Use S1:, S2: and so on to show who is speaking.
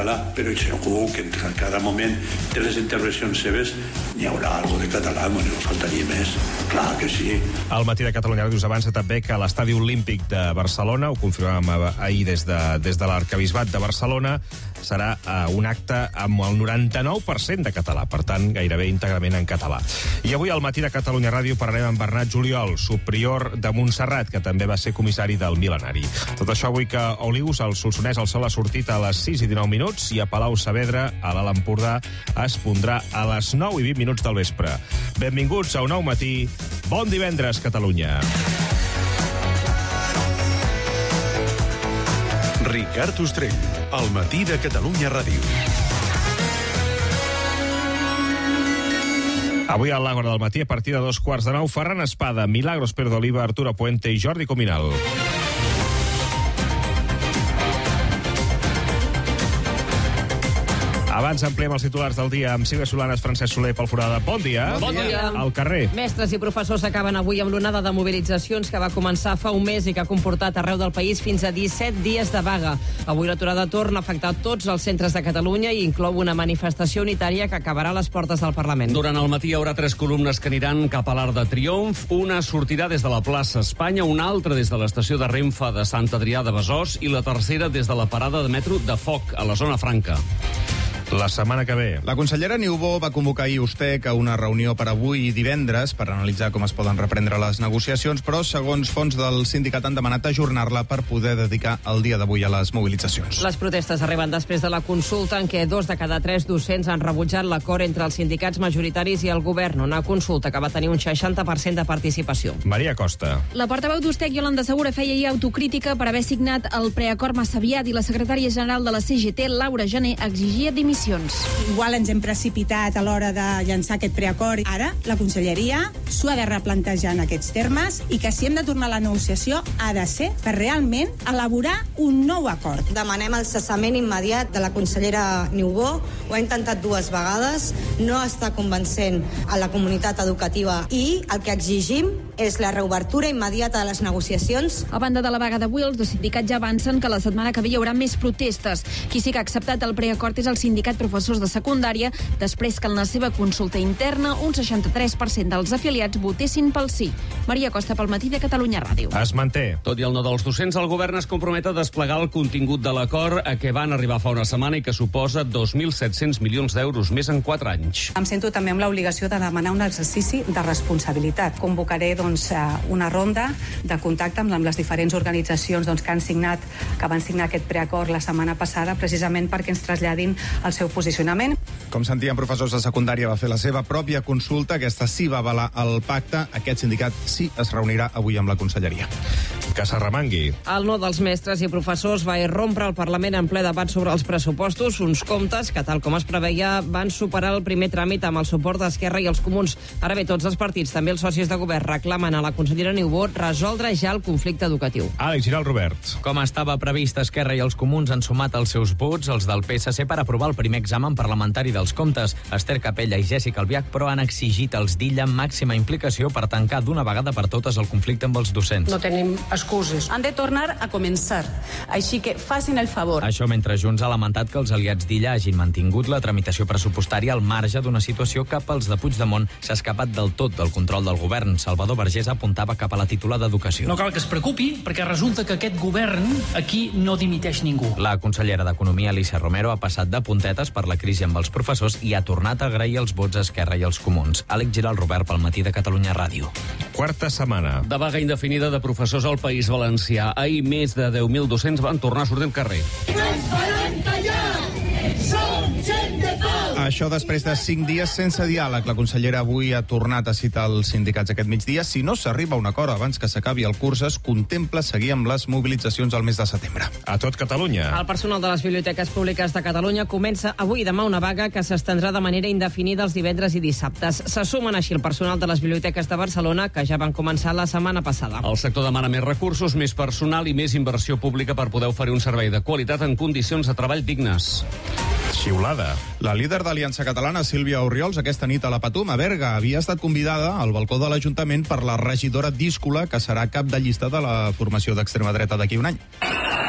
S1: català, però segur que en cada moment de les intervencions seves n'hi haurà alguna de català, no faltaria més. Clar que sí.
S2: Al Matí de Catalunya Ràdio us avança també que a l'Estadi Olímpic de Barcelona, ho confirmàvem ahir des de l'Arquebisbat de Barcelona, serà un acte amb el 99% de català, per tant, gairebé íntegrament en català. I avui al Matí de Catalunya Ràdio parlarem amb Bernat Juliol, subprior de Montserrat, que també va ser comissari del Mil·lenari. Tot això avui que a Olius, al Solsonès, el sol ha sortit a les 6:19 i a Palau-Saverdra, a l'Alt Empordà, es pondrà a les 9:20 del vespre. Benvinguts a un nou matí. Bon divendres, Catalunya.
S3: Ricard Ostrell, al Matí de Catalunya Ràdio.
S2: Avui a l'Àgora del Matí, a partir de 8:15, Ferran Espada, Milagros Perdoliva, Arturo Puente i Jordi Cominal. Abans ampliem els titulars del dia amb Sílvia Solanes, Francesc Soler, Pol Forada. Bon dia.
S4: Bon dia.
S2: Al carrer.
S4: Mestres i professors acaben avui amb l'onada de mobilitzacions que va començar fa un mes i que ha comportat arreu del país fins a 17 dies de vaga. Avui l'aturada torna a afectar tots els centres de Catalunya i inclou una manifestació unitària que acabarà a les portes del Parlament.
S5: Durant el matí hi haurà 3 columnes que aniran cap a l'Arc de Triomf. Una sortirà des de la plaça Espanya, una altra des de l'estació de Renfe de Sant Adrià de Besòs i la tercera des de la parada de metro de Foc, a la zona franca.
S2: La setmana que ve.
S6: La consellera Niubó va convocar ahir Ustec a una reunió per avui i divendres per analitzar com es poden reprendre les negociacions, però segons fons del sindicat han demanat ajornar-la per poder dedicar el dia d'avui a les mobilitzacions.
S4: Les protestes arriben després de la consulta en què 2 de cada 3 docents han rebutjat l'acord entre els sindicats majoritaris i el govern, una consulta que va tenir un 60% de participació.
S2: Maria Costa.
S7: La portaveu d'Ustec, Iolanda Segura, feia ahir autocrítica per haver signat el preacord massa aviat i la secretària general de la CGT, Laura Gené, exigia dimissions.
S8: Igual ens hem precipitat a l'hora de llançar aquest preacord. Ara, la conselleria s'ho ha de replantejar en aquests termes i que si hem de tornar a la negociació ha de ser per realment elaborar un nou acord.
S9: Demanem el cessament immediat de la consellera Niubó. Ho ha intentat 2 vegades, no està convencent a la comunitat educativa i el que exigim és la reobertura immediata de les negociacions.
S7: A banda de la vaga d'avui, els dos sindicats ja avancen que la setmana que ve hi haurà més protestes. Qui sí que ha acceptat el preacord és el sindicat professors de secundària, després que en la seva consulta interna un 63% dels afiliats votessin pel sí. Maria Costa, pel Matí de Catalunya Ràdio.
S2: Es manté.
S5: Tot i el no dels docents, el govern es compromet a desplegar el contingut de l'acord a què van arribar fa una setmana i que suposa 2.700 milions d'euros més en 4 anys.
S8: Em sento també amb l'obligació de demanar un exercici de responsabilitat. Convocaré una ronda de contacte amb les diferents organitzacions que van signar aquest preacord la setmana passada, precisament perquè ens traslladin el seu posicionament.
S6: Com sentíem, professors de secundària va fer la seva pròpia consulta. Aquesta sí va avalar el pacte. Aquest sindicat sí es reunirà avui amb la conselleria.
S2: Que s'arremangui.
S4: El no dels mestres i professors va irrompre al Parlament en ple debat sobre els pressupostos, uns comptes que, tal com es preveia, van superar el primer tràmit amb el suport d'Esquerra i els Comuns. Ara bé, tots els partits, també els socis de govern, reclamen a la consellera Niubó resoldre ja el conflicte educatiu.
S2: Àlex Giral, Robert.
S10: Com estava previst, Esquerra i els Comuns han sumat els seus vots, els del PSC, per aprovar el primer examen parlamentari dels comptes. Esther Capella i Jèssica Albiach, però, han exigit als d'Illa màxima implicació per tancar d'una vegada per totes el conflicte amb els docents.
S11: No tenim excuses. Han de tornar a començar. Així que facin el favor.
S10: Això mentre Junts ha lamentat que els aliats d'Illa hagin mantingut la tramitació pressupostària al marge d'una situació que pels de Puigdemont s'ha escapat del tot del control del govern. Salvador Vergés apuntava cap a la titular d'Educació.
S12: No cal que es preocupi, perquè resulta que aquest govern aquí no dimiteix ningú.
S10: La consellera d'Economia, Alicia Romero, ha passat de puntetes per la crisi amb els professors i ha tornat a agrair els vots a Esquerra i els Comuns. Àlex Giral, Robert, pel Matí de Catalunya Ràdio.
S2: Quarta setmana.
S5: De vaga indefinida de professors al País Valencià. Ahir més de 10.000 docents van tornar a sortir al carrer.
S13: No ens faran callar! Som gent de pau!
S6: Això després de 5 dies sense diàleg. La consellera avui ha tornat a citar els sindicats aquest migdia. Si no s'arriba a un acord abans que s'acabi el curs, es contempla seguir amb les mobilitzacions al mes de setembre.
S2: A tot Catalunya.
S4: El personal de les biblioteques públiques de Catalunya comença avui i demà una vaga que s'estendrà de manera indefinida els divendres i dissabtes. Se sumen així el personal de les biblioteques de Barcelona, que ja van començar la setmana passada.
S5: El sector demana més recursos, més personal i més inversió pública per poder oferir un servei de qualitat en condicions de treball dignes.
S2: Xiulada.
S6: La líder d'Aliança Catalana, Sílvia Orriols, aquesta nit a la Patum, a Berga, havia estat convidada al balcó de l'Ajuntament per la regidora díscola, que serà cap de llista de la formació d'extrema dreta d'aquí un any.